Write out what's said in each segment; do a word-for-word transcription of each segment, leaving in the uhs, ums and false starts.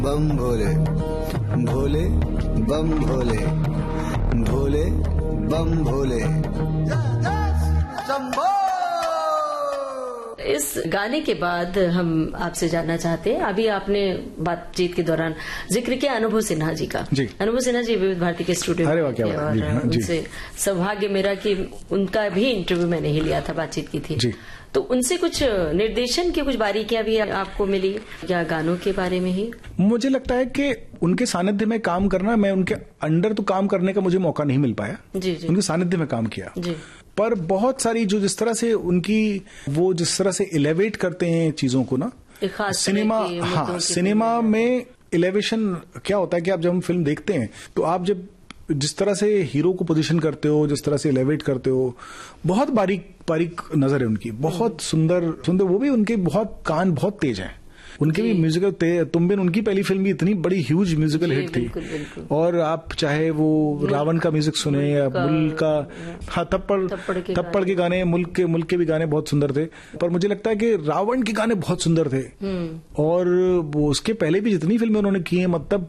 बम भोले, भोले बम भोले, भोले बम भोले। इस गाने के बाद हम आपसे जानना चाहते हैं, अभी आपने बातचीत के दौरान जिक्र किया अनुभव सिन्हा जी का। जी। अनुभव सिन्हा जी विविध भारती के स्टूडियो में और उनसे सौभाग्य मेरा कि उनका भी इंटरव्यू मैंने ही लिया था, बातचीत की थी। जी। तो उनसे कुछ निर्देशन की कुछ बारीकियां भी आपको मिली या गानों के बारे में ही? मुझे लगता है कि उनके सानिध्य में काम करना, मैं उनके अंडर तो काम करने का मुझे मौका नहीं मिल पाया। जी जी। उनके सानिध्य में काम किया जी। पर बहुत सारी जो जिस तरह से उनकी वो जिस तरह से एलिवेट करते हैं चीजों को ना, सिनेमा, हाँ सिनेमा में एलिवेशन क्या होता है कि आप जब हम फिल्म देखते हैं तो आप जब जिस तरह से हीरो को पोजीशन करते हो, जिस तरह से एलिवेट करते हो, बहुत बारीक बारीक नजर है उनकी, बहुत सुंदर सुंदर। वो भी उनके बहुत कान बहुत तेज हैं, उनके भी म्यूजिकल। तुम बिन उनकी पहली फिल्म भी इतनी बड़ी ह्यूज म्यूजिकल हिट थी। बिल्कुल, बिल्कुल। और आप चाहे वो रावण का म्यूजिक सुने या मुल्क का, हाँ थप्पड़ थप्पड़ थप्पड़ के गाने, मुल्क के मुल्क के भी गाने बहुत सुंदर थे। पर मुझे लगता है कि रावण के गाने बहुत सुंदर थे। और वो उसके पहले भी जितनी फिल्में उन्होंने की हैं,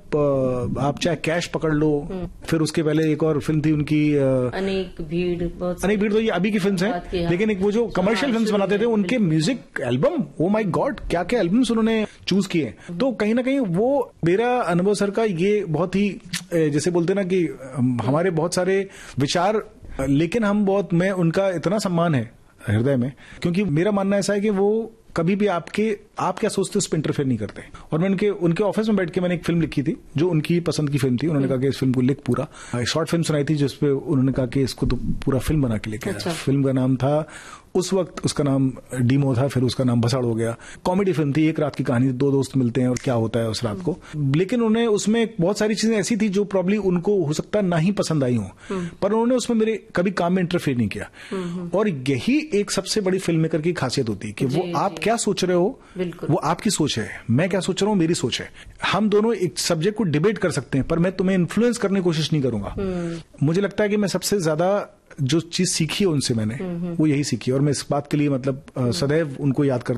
मतलब आप चाहे कैश पकड़ लो, फिर उसके पहले एक और फिल्म थी उनकी अनेक भीड़। अनेक भीड़ तो ये अभी की फिल्म है, लेकिन एक वो जो कमर्शियल फिल्म बनाते थे उनके म्यूजिक एल्बम, ओ माई गॉड क्या क्या एल्बम्स उन्होंने चूज किए। तो कहीं ना कहीं वो मेरा अनुभव सर का ये बहुत ही, जैसे बोलते ना कि हमारे बहुत सारे विचार, लेकिन हम बहुत, मैं उनका इतना सम्मान है हृदय में, क्योंकि मेरा मानना ऐसा है कि वो कभी भी आपके आप क्या सोचते उस पर इंटरफेयर नहीं करते। और मैं उनके उनके ऑफिस में बैठ के मैंने एक फिल्म लिखी थी जो उनकी पसंद की फिल्म थी। उन्होंने कहा कि इस फिल्म को लिख पूरा, शॉर्ट फिल्म सुनाई थी जिसपे उन्होंने कहा कि इसको तो पूरा फिल्म बना के लेके आया। अच्छा। फिल्म का नाम था, उस वक्त उसका नाम डीमो था, फिर उसका नाम भसाड़ हो गया। कॉमेडी फिल्म थी, एक रात की कहानी, दो दोस्त मिलते हैं और क्या होता है उस रात को। लेकिन उन्हें उसमें बहुत सारी चीजें ऐसी थी जो प्रॉब्ली उनको हो सकता ना ही पसंद आई हो, पर उन्होंने उसमें मेरे कभी काम में इंटरफेयर नहीं किया। और यही एक सबसे बड़ी फिल्म मेकर की खासियत होती है कि वो आप क्या सोच रहे हो वो आपकी सोच है, मैं क्या सोच रहा हूं मेरी सोच है। हम दोनों एक सब्जेक्ट को डिबेट कर सकते हैं, पर मैं तुम्हें इन्फ्लुएंस करने की कोशिश नहीं करूंगा। मुझे लगता है कि मैं सबसे ज्यादा जो चीज सीखी है उनसे मैंने, वो यही सीखी। और मैं इस बात के लिए मतलब सदैव उनको याद करता